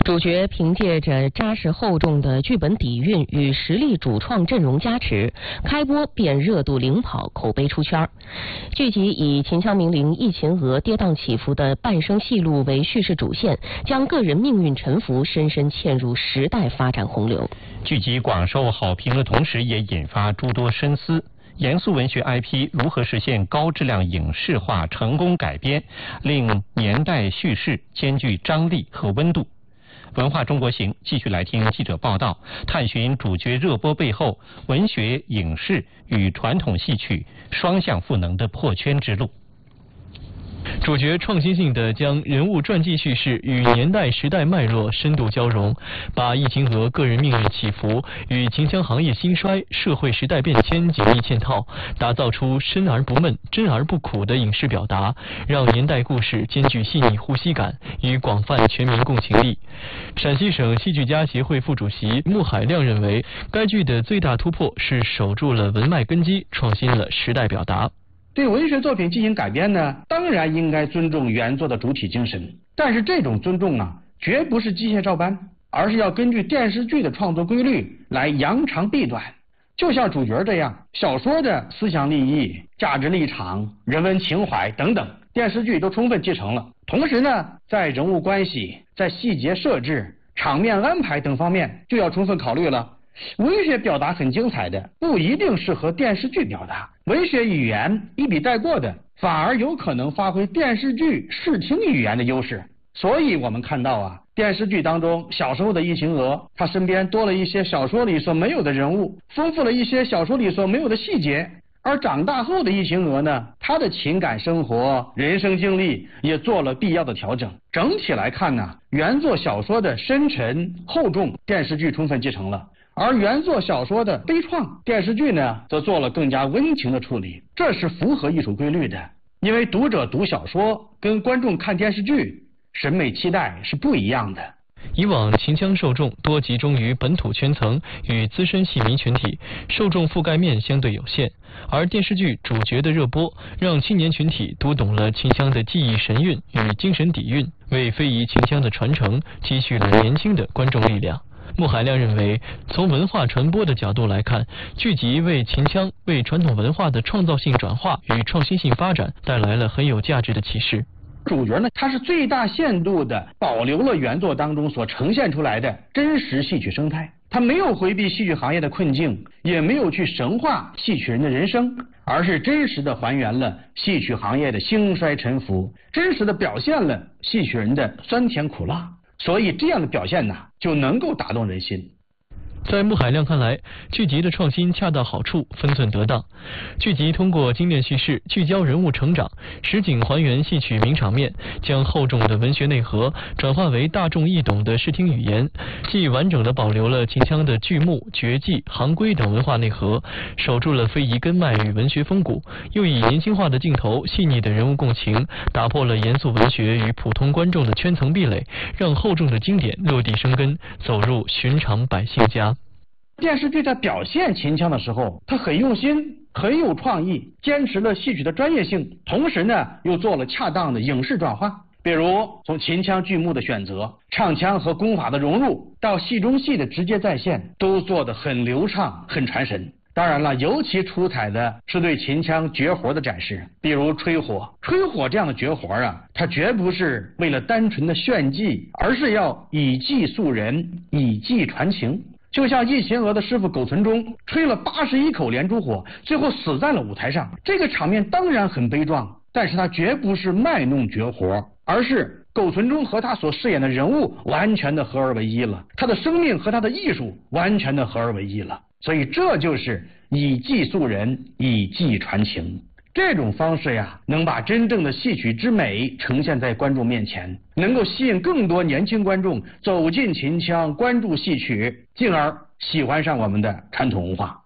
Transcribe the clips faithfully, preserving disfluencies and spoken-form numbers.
主角凭借着扎实厚重的剧本底蕴与实力主创阵容加持，开播便热度领跑，口碑出圈。剧集以秦腔名伶易秦娥跌宕起伏的半生戏路为叙事主线，将个人命运沉浮深深嵌入时代发展洪流。 剧集广受好评的同时，也引发诸多深思。严肃文学 I P 如何实现高质量影视化成功改编，令年代叙事兼具张力和温度？文化中国行继续来听记者报道，探寻主角热播背后文学、影视与传统戏曲双向赋能的破圈之路。 主角创新性地将人物传记叙事与年代时代脉络深度交融，把易秦娥个人命运起伏与秦腔行业兴衰、社会时代变迁紧密嵌套，打造出深而不闷、真而不苦的影视表达，让年代故事兼具细腻呼吸感与广泛全民共情力。陕西省戏剧家协会副主席穆海亮认为，该剧的最大突破是守住了文脉根基，创新了时代表达。 对文学作品进行改编呢，当然应该尊重原作的主体精神，但是这种尊重啊，绝不是机械照搬，而是要根据电视剧的创作规律来扬长避短。就像主角这样，小说的思想立意、价值立场、人文情怀等等，电视剧都充分继承了。同时呢，在人物关系、在细节设置、场面安排等方面就要充分考虑了。文学表达很精彩的，不一定适合电视剧表达。文学语言一笔带过的，反而有可能发挥电视剧视听语言的优势。所以我们看到啊，电视剧当中小时候的易秦娥，她身边多了一些小说里所没有的人物，丰富了一些小说里所没有的细节。而长大后的易秦娥呢，她的情感生活、人生经历也做了必要的调整。整体来看呢，原作小说的深沉厚重，电视剧充分继承了。而原作小说的悲怆，电视剧呢则做了更加温情的处理，这是符合艺术规律的。因为读者读小说跟观众看电视剧审美期待是不一样的。 以往秦腔受众多集中于本土圈层与资深戏迷群体，受众覆盖面相对有限，而电视剧主角的热播，让青年群体读懂了秦腔的技艺神韵与精神底蕴，为非遗秦腔的传承积蓄了年轻的观众力量。穆海亮认为，从文化传播的角度来看，剧集为秦腔、为传统文化的创造性转化与创新性发展带来了很有价值的启示。 主角呢，他是最大限度地保留了原作当中所呈现出来的真实戏曲生态，他没有回避戏曲行业的困境，也没有去神化戏曲人的人生，而是真实地还原了戏曲行业的兴衰沉浮，真实地表现了戏曲人的酸甜苦辣。所以这样的表现呢，就能够打动人心。 在穆海亮看来，剧集的创新恰到好处，分寸得当。剧集通过精炼叙事，聚焦人物成长，实景还原戏曲名场面，将厚重的文学内核转化为大众易懂的视听语言，既完整地保留了秦腔的剧目、绝技、行规等文化内核，守住了非遗根脉与文学风骨，又以年轻化的镜头、细腻的人物共情，打破了严肃文学与普通观众的圈层壁垒，让厚重的经典落地生根，走入寻常百姓家。 电视剧在表现秦腔的时候，它很用心，很有创意，坚持了戏曲的专业性，同时呢又做了恰当的影视转化。比如从秦腔剧目的选择、唱腔和功法的融入，到戏中戏的直接再现，都做得很流畅，很传神。当然了，尤其出彩的是对秦腔绝活的展示，比如吹火。吹火这样的绝活啊，它绝不是为了单纯的炫技，而是要以技塑人，以技传情。就像易秦娥的师傅苟存中吹了八十一口连珠火，最后死在了舞台上。这个场面当然很悲壮，但是他绝不是卖弄绝活，而是苟存中和他所饰演的人物完全的合而为一了，他的生命和他的艺术完全的合而为一了。所以这就是以技塑人，以技传情。这种方式呀，能把真正的戏曲之美呈现在观众面前，能够吸引更多年轻观众走进秦腔，关注戏曲，进而喜欢上我们的传统文化。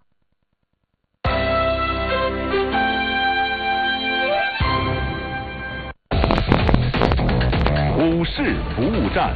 股市服务站。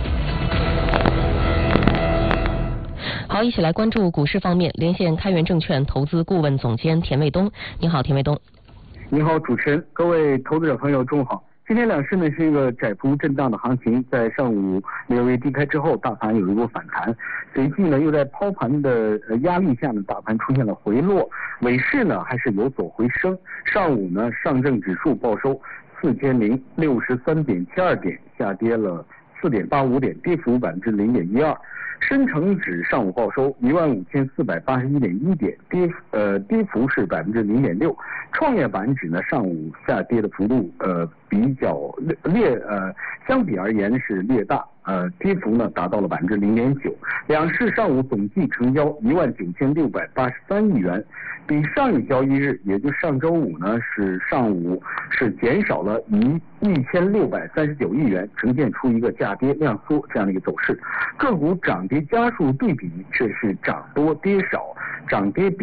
好，一起来关注股市方面，连线开元证券投资顾问总监田卫东。你好，田卫东。 你好，主持人，各位投资者朋友，中午好。 今天两市呢是一个窄幅震荡的行情，在上午略微低开之后，大盘有一波反弹，随即呢又在抛盘的压力下呢，大盘出现了回落，尾市呢还是有所回升。上午呢，上证指数报收四千零六十三点七二点，下跌了四点八五点，跌幅百分之零点一二。深成指上午报收一万五千四百八十一点一点，跌呃跌幅是百分之零点六。创业板指呢上午下跌的幅度呃比较略呃相比而言是略大，呃跌幅呢达到了百分之零点九。两市上午总计成交一万九千六百八十三亿元，比上一交易日，也就是上周五呢是上午是减少了一一千六百三十九亿元，呈现出一个价跌量缩这样的一个走势。个股涨跌家数对比，这是涨多跌少，涨跌比